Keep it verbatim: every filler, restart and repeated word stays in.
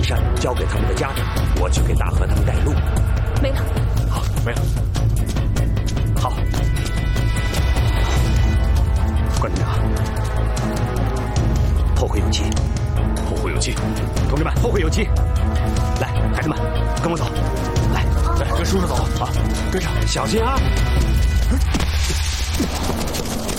山交给他们的家长，我去给大河他们带路。 没了。 好，没了。 好，关队长，后会有期， 后会有期。 同志们，后会有期。来，孩子们，跟我走。来， 来，跟叔叔走。好，跟上， 小心啊！